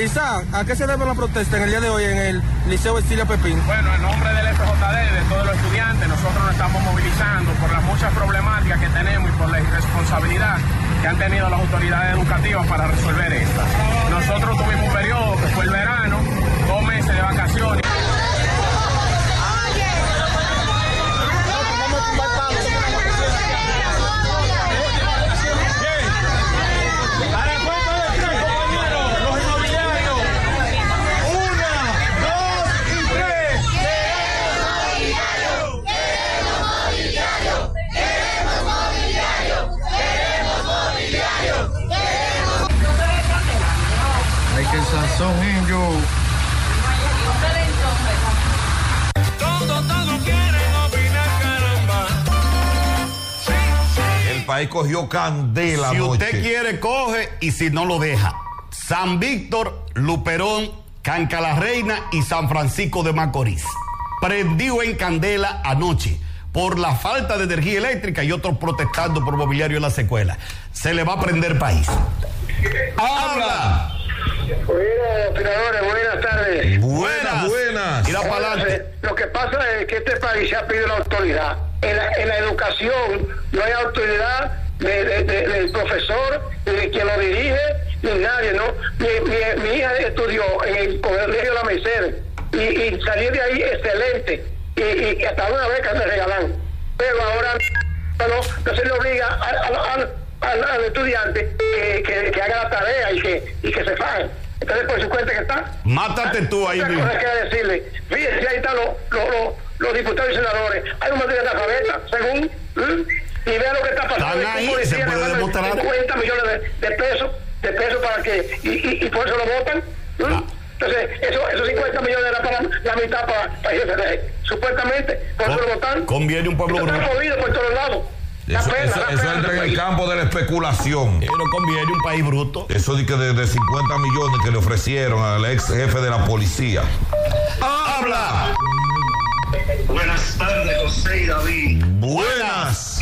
Isaac, ¿a qué se debe la protesta en el día de hoy en el Liceo Estilia Pepín? Bueno, en nombre del FJD y de todos los estudiantes, nosotros nos estamos movilizando por las muchas problemáticas que tenemos y por la irresponsabilidad que han tenido las autoridades educativas para resolver esta. Nosotros tuvimos un periodo que fue el verano, 2 meses de vacaciones. Sazón ellos. Todos quieren opinar, caramba. Sí, sí. El país cogió candela. Si anoche. usted quiere, coge, y si no, lo deja. San Víctor, Luperón, Canca la Reina y San Francisco de Macorís. Prendió en candela anoche por la falta de energía eléctrica y otros protestando por mobiliario en la secuela. Se le va a prender país. ¡Habla! Buenas, operadores, buenas tardes. Buenas. Mira para adelante. Lo que pasa es que este país se ha pedido la autoridad. En la educación no hay autoridad del profesor, ni de quien lo dirige, ni nadie, ¿no? Mi hija estudió en el colegio La Mercedes y salió de ahí excelente. Y hasta una beca me regalan. Pero ahora no se le obliga al estudiante que haga la tarea y que se faje. Entonces, por su cuenta que está. Mátate tú ahí mismo. Cosa que decirle. Fíjense, ahí están los diputados y senadores. Hay un montón de analfabetas, según. Y vean lo que está pasando. Están ahí, se puede demostrar. 50 millones de pesos para que. Y por eso lo votan. Entonces, esos 50 millones era para la mitad para IFD. Supuestamente, por eso lo votan. Conviene un pueblo bruto. Están jodidos por todos lados. Eso entra en el campo de la especulación. Pero conviene un país bruto. Eso de 50 millones que le ofrecieron al ex jefe de la policía. ¡Habla! Buenas tardes, José y David. Buenas.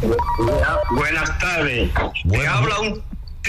Buenas tardes. Me habla un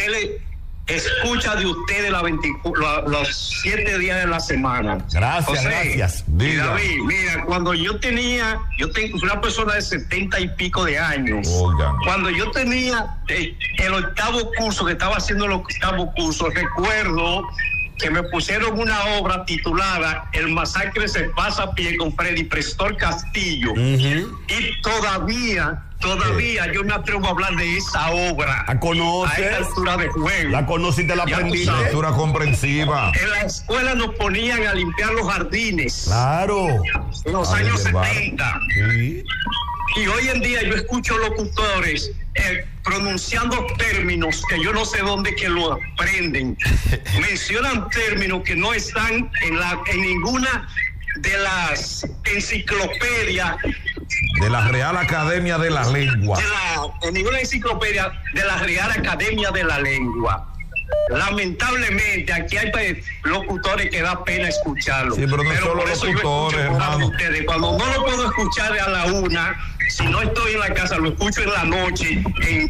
escucha de ustedes los 7 días de la semana. Gracias, José, gracias. Y David, mira, cuando yo tengo una persona de 70 y pico de años. Oigan. Cuando yo tenía el 8º curso, que estaba haciendo el 8º curso, recuerdo que me pusieron una obra titulada El masacre se pasa a pie con Freddy Prestor Castillo. Y todavía yo me atrevo a hablar de esa obra. ¿La conoces? A esta altura de juego. ¿La conociste, la aprendiste? Lectura comprensiva. En la escuela nos ponían a limpiar los jardines. Claro. En los años 70. Sí. Y hoy en día yo escucho locutores pronunciando términos que yo no sé dónde que lo aprenden. Mencionan términos que no están en ninguna de las enciclopedias. De la Real Academia de la Lengua. En ninguna enciclopedia de la Real Academia de la Lengua. Lamentablemente aquí hay locutores que da pena escucharlo. Sí, pero no solo por eso locutores, yo escucho hermano. ustedes. Cuando no lo puedo escuchar a la 1, si no estoy en la casa, lo escucho en la noche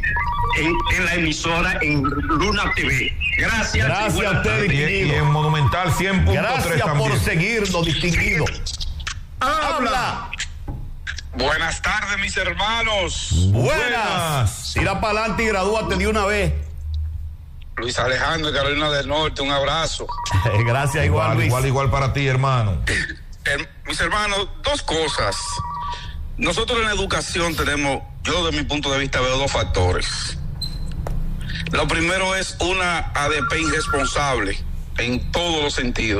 en la emisora en Luna TV. Gracias. Gracias a usted, Y distinguido. en Monumental 100.3 Gracias también. por seguirnos, distinguido. ¡Habla! Buenas tardes, mis hermanos. Buenas. Tira para adelante y gradúate de una vez. Luis Alejandro de Carolina del Norte, un abrazo. Gracias, igual, Luis. Igual para ti, hermano. Mis hermanos, 2 cosas. Nosotros en la educación tenemos, yo de mi punto de vista veo 2 factores. Lo primero es una ADP irresponsable en todos los sentidos.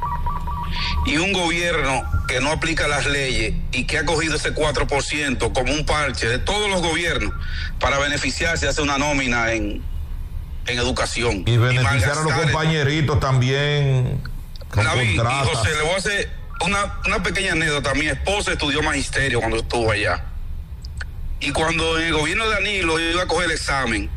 Y un gobierno que no aplica las leyes y que ha cogido ese 4% como un parche de todos los gobiernos para beneficiarse, hace una nómina en educación. Y beneficiar a los compañeritos también. Con David contratas. y José, le voy a hacer una pequeña anécdota. Mi esposa estudió magisterio cuando estuvo allá. Y cuando en el gobierno de Danilo iba a coger el examen,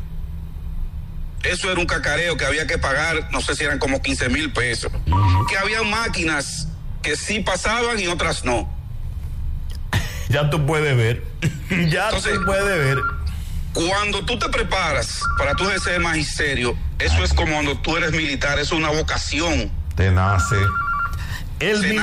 eso era un cacareo que había que pagar, no sé si eran como 15,000 pesos. Que había máquinas que sí pasaban y otras no. Ya tú puedes ver. Entonces, tú puedes ver. Cuando tú te preparas para tu ejercer magisterio, eso es como cuando tú eres militar, eso es una vocación. Te nace. El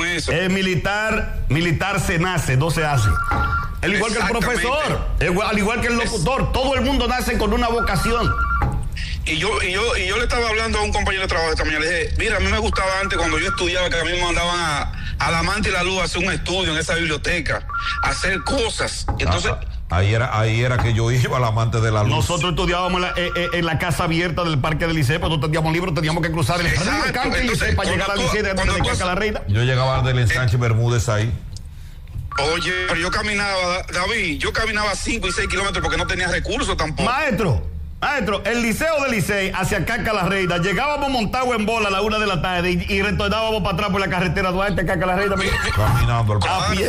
militar se nace, no se hace. Al igual que el profesor, al igual que el locutor, todo el mundo nace con una vocación. Y yo le estaba hablando a un compañero de trabajo esta mañana, le dije, mira, a mí me gustaba antes cuando yo estudiaba, que a mí me mandaban a La Manta y la Luz a hacer un estudio en esa biblioteca, a hacer cosas. Entonces... Ahí era que yo iba al Amante de la Luz. Nosotros estudiábamos en la casa abierta del Parque del Liceo, pero no teníamos libros, teníamos que cruzar el campo del Liceo para llegar al Liceo de la Reina. Yo llegaba del ensanche Bermúdez ahí. Oye, pero yo caminaba, David, 5 y 6 kilómetros porque no tenía recursos tampoco. Maestro, el Liceo del Licey hacia Caca la Reina, llegábamos montados en bola a la 1 de la tarde y retornábamos para atrás por la carretera Duarte, Caca la Reina. Caminando a pie.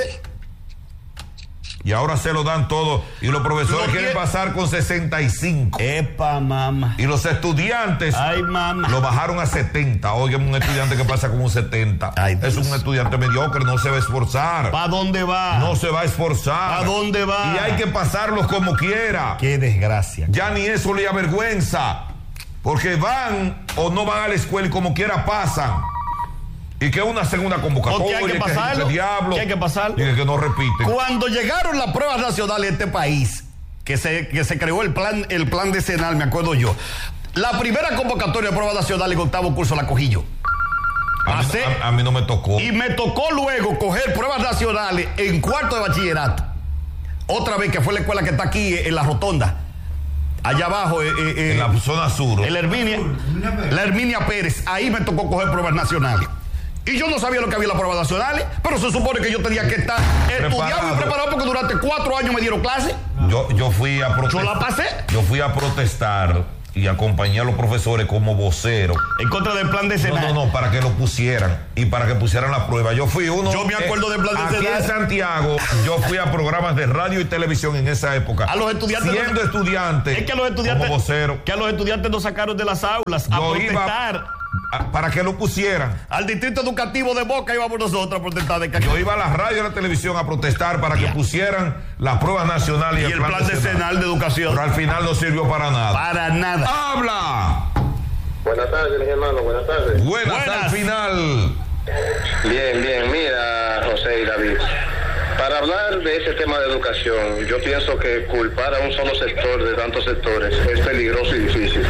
Y ahora se lo dan todo. Y los profesores quieren pasar con 65. ¡Epa, mamá! Y los estudiantes lo bajaron a 70. Oigan, un estudiante que pasa con un 70. Es un estudiante mediocre, no se va a esforzar. ¿Para dónde va? No se va a esforzar. ¿A dónde va? Y hay que pasarlos como quiera. ¡Qué desgracia! Ya ni eso le avergüenza. Porque van o no van a la escuela y como quiera pasan. Y que una segunda convocatoria, hay que pasarlo, diablo, que hay que pasarlo. Y que no repiten. Cuando llegaron las pruebas nacionales en este país, que se creó el plan decenal, me acuerdo yo. La primera convocatoria de pruebas nacionales en octavo curso la cogí yo. A mí no me tocó. Y me tocó luego coger pruebas nacionales en cuarto de bachillerato. Otra vez, que fue la escuela que está aquí en la rotonda. Allá abajo, en la zona sur. En la Herminia Pérez. Ahí me tocó coger pruebas nacionales. Y yo no sabía lo que había en las pruebas nacionales, pero se supone que yo tenía que estar estudiado y preparado porque durante 4 años me dieron clase. Yo fui a protestar. Yo la pasé. Yo fui a protestar y acompañé a los profesores como vocero. En contra del plan decenal. No, para que lo pusieran y para que pusieran la prueba. Yo fui uno. Yo me acuerdo del plan decenal. Aquí en Santiago, yo fui a programas de radio y televisión en esa época. A los estudiantes. Siendo estudiante. Es que a los estudiantes. Como vocero. Que a los estudiantes nos sacaron de las aulas a protestar. Para que lo pusieran. Al distrito educativo de Boca íbamos nosotros a protestar de Yo iba a la radio y a la televisión a protestar para que pusieran las pruebas nacionales y el plan decenal de educación. Pero al final no sirvió para nada. Para nada. ¡Habla! Buenas tardes, mis hermanos, buenas tardes. Buenas al final. Bien, mira, José y David. Para hablar de ese tema de educación, yo pienso que culpar a un solo sector de tantos sectores es peligroso y difícil.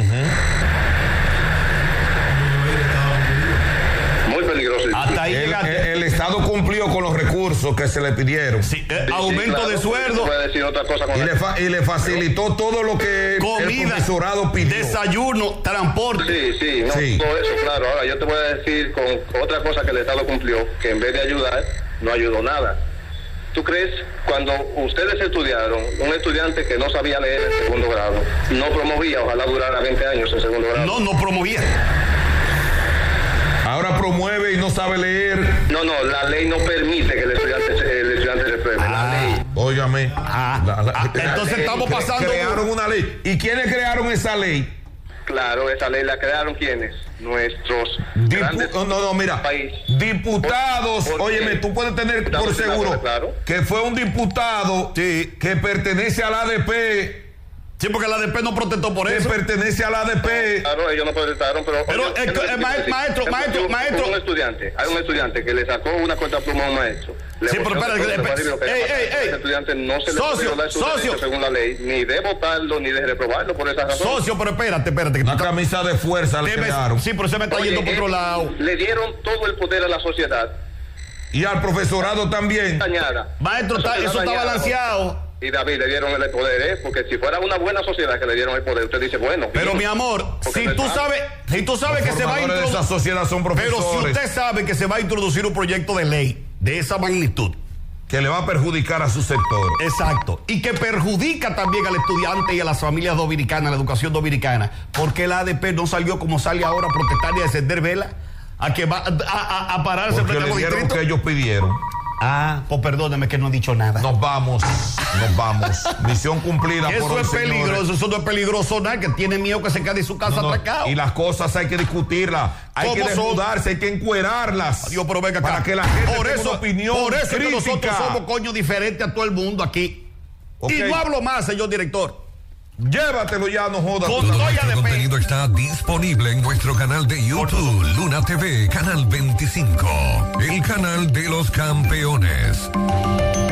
Peligroso. Hasta ahí el Estado cumplió con los recursos que se le pidieron. Sí, aumento claro, de sueldo. Decir otra cosa y le facilitó todo lo que comida, el profesorado pidió. Desayuno, transporte. Sí, todo eso, claro. Ahora yo te voy a decir con otra cosa que el Estado cumplió, que en vez de ayudar, no ayudó nada. ¿Tú crees, cuando ustedes estudiaron, un estudiante que no sabía leer en segundo grado, no promovía, ojalá durara 20 años en segundo grado? No promovía. Ahora promueve y no sabe leer. No, la ley no permite que el estudiante repruebe. La ley. Óigame. Entonces estamos pasando. Crearon una ley. ¿Y quiénes crearon esa ley? Claro, esa ley la crearon ¿quiénes? Nuestros mira. País. Diputados. Óyeme, tú puedes tener por seguro que fue un diputado que pertenece al ADP. Sí, porque la ADP no protestó por eso. Que pertenece a la ADP. Claro, ellos no protestaron, pero maestro. Hay un estudiante que le sacó una cortapluma a un maestro. Sí, pero ese estudiante no se le puede dar su derecho según la ley, ni de votarlo, ni de reprobarlo por esa razón. Socio, pero espérate. Una camisa de fuerza le crearon. Sí, pero se me está yendo por otro lado. Le dieron todo el poder a la sociedad. Y al profesorado también. Maestro, eso está balanceado. Y David, le dieron el poder, porque si fuera una buena sociedad que le dieron el poder, usted dice, bueno. Pero mi amor, si tú sabes que se va a introducir. Esa sociedad son profesores. Pero si usted sabe que se va a introducir un proyecto de ley de esa magnitud, que le va a perjudicar a su sector. Exacto. Y que perjudica también al estudiante y a las familias dominicanas, a la educación dominicana, porque la ADP no salió como sale ahora a protestar y a encender vela, a que va a pararse frente a los distritos. Que ellos pidieron. Pues perdóneme que no he dicho nada. Nos vamos. Misión cumplida. Eso es peligroso, eso no es peligroso nada, que tiene miedo que se quede en su casa atracado. Y las cosas hay que discutirlas, hay que desnudarse, hay que encuerarlas. Dios, pero venga acá. Para que la gente tenga una opinión por eso crítica. Que nosotros somos diferentes a todo el mundo aquí. Ok. Y no hablo más, señor director. Llévatelo ya, no jodas. Con Todo Toya nuestro de contenido está disponible en nuestro canal de YouTube, Luna TV, canal 25, el canal de los campeones.